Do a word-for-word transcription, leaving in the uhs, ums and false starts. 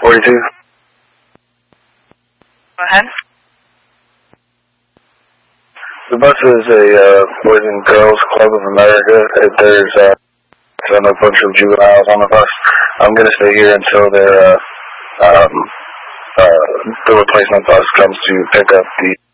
forty-two. Go ahead. The bus is a uh, Boys and Girls Club of America. If there's uh, a bunch of juveniles on the bus, I'm going to stay here until their, uh, um, uh, the replacement bus comes to pick up the